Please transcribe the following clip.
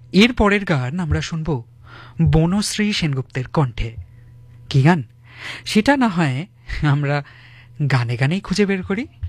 এর পরের গান আমরা শুনব বনশ্রী সেনগুপ্তের কণ্ঠে। কি গান সেটা না হয় আমরা গানে গানেই খুঁজে বের করি।